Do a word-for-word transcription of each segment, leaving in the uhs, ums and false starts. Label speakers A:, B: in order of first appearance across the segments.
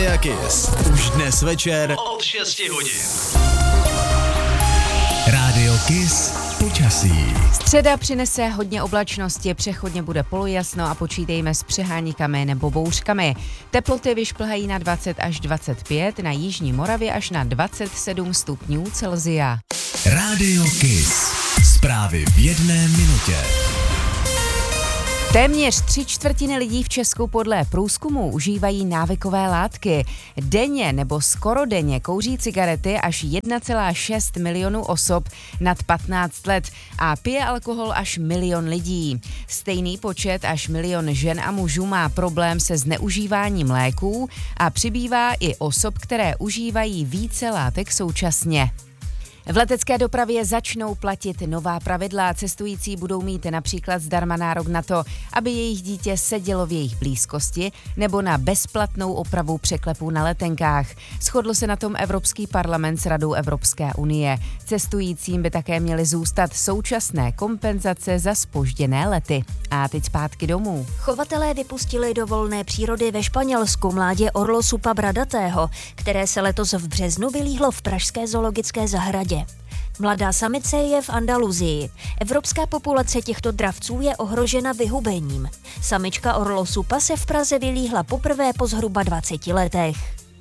A: Rádia Kiss. Už dnes večer od šesti hodin. Rádio Kiss počasí.
B: Středa přinese hodně oblačnosti, přechodně bude polojasno a počítejme s přeháníkami nebo bouřkami. Teploty vyšplhají na dvacet až dvacet pět, na jižní Moravě až na dvacet sedm stupňů Celsia.
A: Rádio Kiss. Zprávy v jedné minutě.
B: Téměř tři čtvrtiny lidí v Česku podle průzkumu užívají návykové látky. Denně nebo skoro denně kouří cigarety až jedna celá šest milionu osob nad patnáct let a pije alkohol až milion lidí. Stejný počet až milion žen a mužů má problém se zneužíváním léků a přibývá i osob, které užívají více látek současně. V letecké dopravě začnou platit nová pravidla. Cestující budou mít například zdarma nárok na to, aby jejich dítě sedělo v jejich blízkosti, nebo na bezplatnou opravu překlepů na letenkách. Shodl se na tom Evropský parlament s Radou Evropské unie. Cestujícím by také měly zůstat současné kompenzace za zpožděné lety. A teď zpátky domů.
C: Chovatelé vypustili do volné přírody ve Španělsku mládě orlosupa bradatého, které se letos v březnu vylíhlo v pražské zoologické zahradě. Mladá samice je v Andaluzii. Evropská populace těchto dravců je ohrožena vyhubením. Samička orlosupa se v Praze vylíhla poprvé po zhruba dvaceti letech.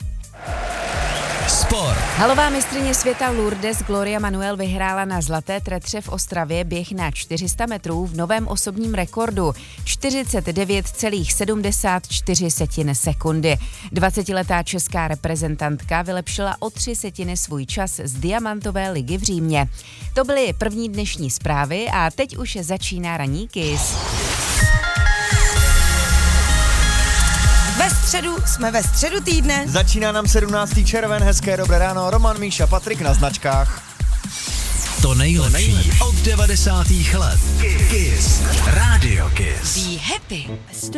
A: Sport.
B: Halová mistryně světa Lourdes Gloria Manuel vyhrála na Zlaté tretře v Ostravě běh na čtyři sta metrů v novém osobním rekordu čtyřicet devět celá sedmdesát čtyři sekundy. dvacetiletá česká reprezentantka vylepšila o tři setiny svůj čas z diamantové ligy v Římě. To byly první dnešní zprávy a teď už začíná ranní Kiss.
D: Ve středu jsme ve středu týdne.
E: Začíná nám sedmnáctý červen, hezké dobré ráno, Roman, Míša, Patrik na značkách.
A: To nejlepší od devadesátých let. Kiss. Rádio Kiss.
B: Be happy.